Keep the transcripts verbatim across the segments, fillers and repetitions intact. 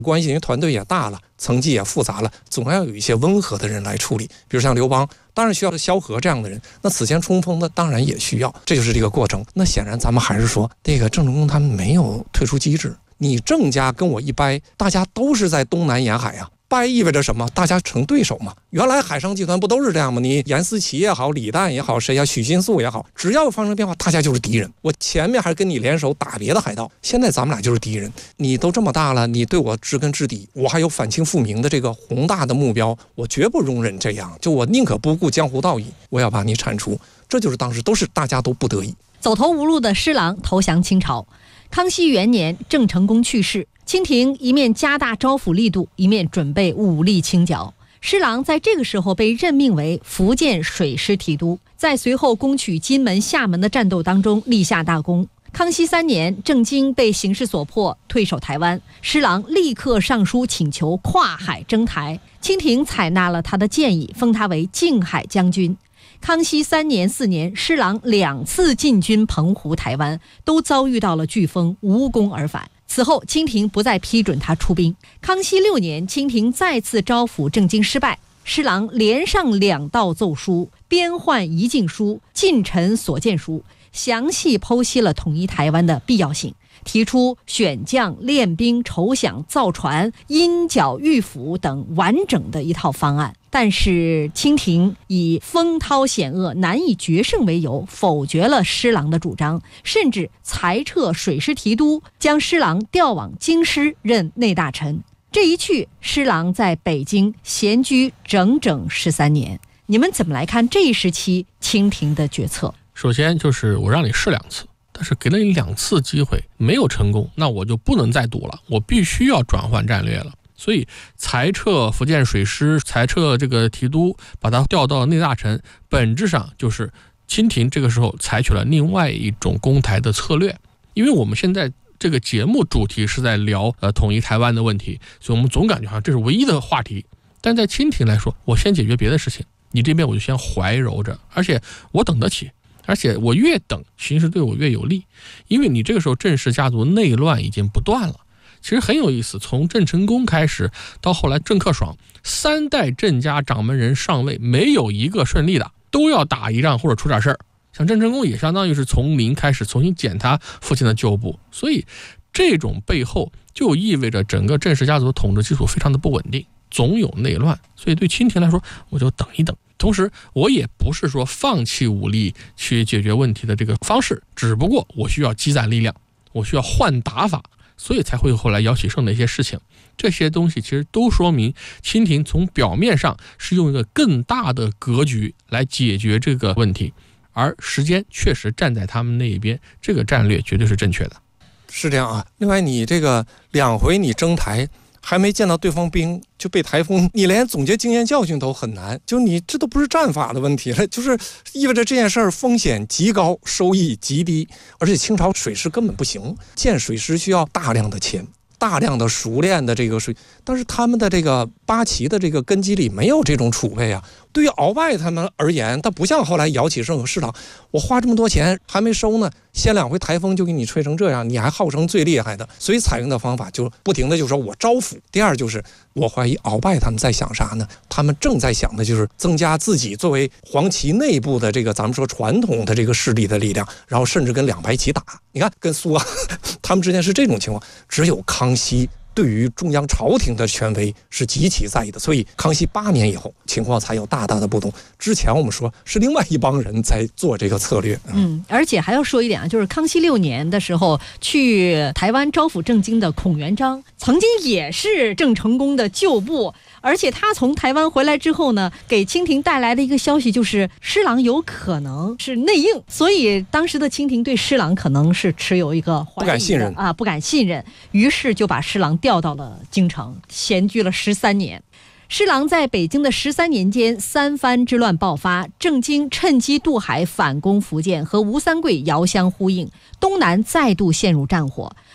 关系因为团队也大了，层级也复杂了，总要有一些温和的人来处理。比如像刘邦，当然需要萧何这样的人，那此前冲锋的当然也需要，这就是这个过程。那显然咱们还是说，这个郑成功他们没有退出机制，你郑家跟我一掰，大家都是在东南沿海呀、啊。掰意味着什么？大家成对手嘛。原来海上集团不都是这样吗？你严思齐也好，李旦也好，谁呀，许新素也好，只要发生变化，大家就是敌人。我前面还跟你联手打别的海盗，现在咱们俩就是敌人。你都这么大了，你对我知根知底，我还有反清复明的这个宏大的目标，我绝不容忍这样。就我宁可不顾江湖道义，我要把你铲除。这就是当时都是大家都不得已， 走投无路的施琅投降清朝。康熙元年，郑成功去世。清廷一面加大招抚力度，一面准备武力清剿。施琅在这个时候被任命为福建水师提督，在随后攻取金门、厦门的战斗当中立下大功。康熙三年，郑经被形势所迫退守台湾，施琅立刻上书请求跨海征台，清廷采纳了他的建议，封他为靖海将军。康熙三年、四年，施琅两次进军澎湖、台湾，都遭遇到了飓风，无功而返。此后，清廷不再批准他出兵。康熙六年，清廷再次招抚郑经失败，施琅连上两道奏书，编换遗禁书、近臣所见书，详细剖析了统一台湾的必要性，提出选将、练兵、筹饷、造船、因剿御府等完整的一套方案。但是清廷以风涛险恶、难以决胜为由，否决了施琅的主张，甚至裁撤水师提督，将施琅调往京师任内大臣。这一去，施琅在北京闲居整整十三年。你们怎么来看这一时期清廷的决策？ 首先就是我让你试两次，但是给了你两次机会没有成功，那我就不能再赌了，我必须要转换战略了。所以裁撤福建水师，裁撤这个提督，把他调到内大臣，本质上就是清廷这个时候采取了另外一种攻台的策略。因为我们现在这个节目主题是在聊呃统一台湾的问题，所以我们总感觉好像这是唯一的话题。但在清廷来说，我先解决别的事情，你这边我就先怀柔着，而且我等得起，而且我越等形势对我越有利，因为你这个时候郑氏家族内乱已经不断了。其实很有意思，从郑成功开始到后来郑克爽，三代郑家掌门人上位，没有一个顺利的，都要打一仗或者出点事儿。像郑成功也相当于是从零开始重新捡他父亲的旧部，所以这种背后就意味着整个郑氏家族的统治基础非常的不稳定，总有内乱。所以对清廷来说，我就等一等。同时我也不是说放弃武力去解决问题的这个方式，只不过我需要积攒力量，我需要换打法，所以才会后来姚启圣的一些事情。这些东西其实都说明清廷从表面上是用一个更大的格局来解决这个问题，而时间确实站在他们那一边，这个战略绝对是正确的。 是这样啊。另外你这个两回你征台还没见到对方兵就被台风，你连总结经验教训都很难，就你这都不是战法的问题了，就是意味着这件事儿风险极高，收益极低，而且清朝水师根本不行，建水师需要大量的钱，大量的熟练的这个水，但是他们的这个八旗的这个根基里没有这种储备啊。对于鳌拜他们而言，他不像后来姚启圣和施琅，我花这么多钱还没收呢，先两回台风就给你吹成这样，你还号称最厉害的，所以采用的方法就不停的就说我招抚。第二就是我怀疑鳌拜他们在想啥呢？他们正在想的就是增加自己作为黄旗内部的这个咱们说传统的这个势力的力量，然后甚至跟两白旗打。你看跟苏啊他们之间是这种情况，只有康熙对于中央朝廷的权威是极其在意的，所以康熙八年以后情况才有大大的不同。之前我们说是另外一帮人在做这个策略。 嗯，而且还要说一点啊，就是康熙六年的时候去台湾招抚郑经的孔元璋，曾经也是郑成功的旧部，而且他从台湾回来之后呢，给清廷带来的一个消息就是施琅有可能是内应，所以当时的清廷对施琅可能是持有一个怀疑的不敢信任啊，不敢信任，于是就把施琅调到了京城，闲居了十三年。施琅在北京的十三年间，三藩之乱爆发，郑经趁机渡海反攻福建，和吴三桂遥相呼应，东南再度陷入战火。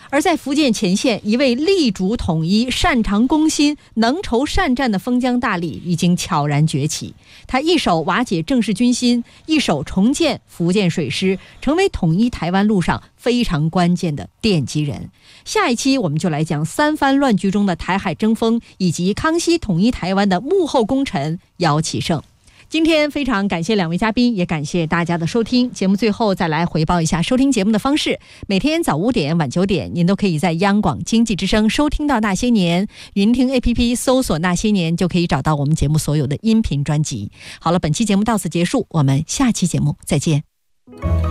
而在福建前线，一位力主统一、擅长攻心、能筹善战的封疆大吏已经悄然崛起。他一手瓦解郑氏军心，一手重建福建水师，成为统一台湾路上非常关键的奠基人。下一期我们就来讲三藩乱局中的台海争锋，以及康熙统一台湾的幕后功臣姚启圣。今天非常感谢两位嘉宾，也感谢大家的收听。节目最后再来回报一下收听节目的方式：每天早五点、晚九点，您都可以在央广经济之声收听到《那些年》，云听 A P P 搜索《那些年》就可以找到我们节目所有的音频专辑。好了，本期节目到此结束，我们下期节目再见。